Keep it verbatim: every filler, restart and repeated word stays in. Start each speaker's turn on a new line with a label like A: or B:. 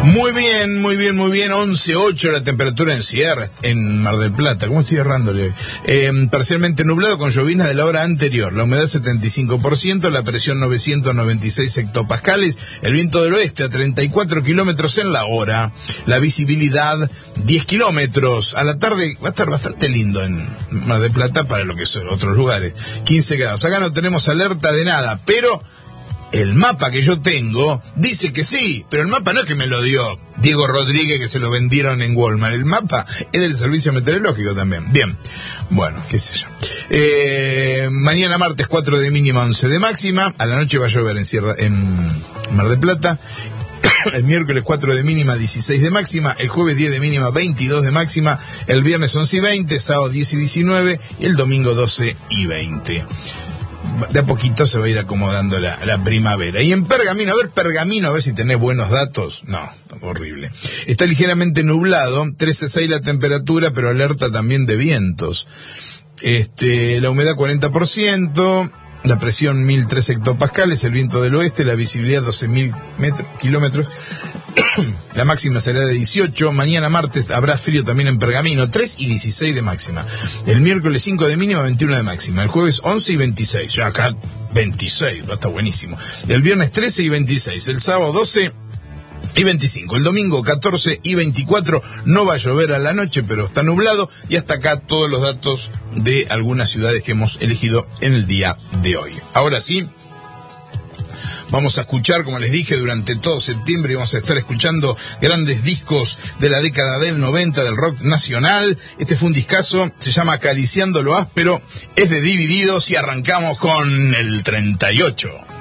A: Muy bien, muy bien, muy bien. once ocho la temperatura en Sierra, en Mar del Plata. ¿Cómo estoy errándole hoy? Eh, parcialmente nublado con llovizna de la hora anterior. La humedad setenta y cinco por ciento, la presión novecientos noventa y seis hectopascales, el viento del oeste a treinta y cuatro kilómetros en la hora. La visibilidad diez kilómetros. A la tarde va a estar bastante lindo en Mar del Plata para lo que son otros lugares. quince grados. Acá no tenemos alerta de nada, pero el mapa que yo tengo dice que sí, pero el mapa no es que me lo dio Diego Rodríguez, que se lo vendieron en Walmart. El mapa es del servicio meteorológico también. Bien, bueno, qué sé yo. Eh, mañana martes cuatro de mínima, once de máxima. A la noche va a llover en, Sierra, en Mar del Plata. El miércoles cuatro de mínima, dieciséis de máxima. El jueves diez de mínima, veintidós de máxima. El viernes once y veinte, sábado diez y diecinueve. Y el domingo doce y veinte. De a poquito se va a ir acomodando la, la primavera. Y en Pergamino, a ver Pergamino, a ver si tenés buenos datos. No, horrible. Está ligeramente nublado, trece seis la temperatura, pero alerta también de vientos. Este, la humedad cuarenta por ciento, la presión mil tres hectopascales, el viento del oeste, la visibilidad doce mil kilómetros. La máxima será de dieciocho. Mañana martes habrá frío también en Pergamino, tres y dieciséis de máxima. El miércoles cinco de mínima, veintiuno de máxima. El jueves once y veintiséis. Ya acá veintiséis, va a estar buenísimo. El viernes trece y veintiséis. El sábado doce y veinticinco. El domingo catorce y veinticuatro. No va a llover a la noche, pero está nublado. Y hasta acá todos los datos de algunas ciudades que hemos elegido en el día de hoy. Ahora sí, vamos a escuchar, como les dije, durante todo septiembre, y vamos a estar escuchando grandes discos de la década del noventa del rock nacional. Este fue un discazo, se llama Acariciando lo áspero, es de Divididos y arrancamos con el treinta y ocho.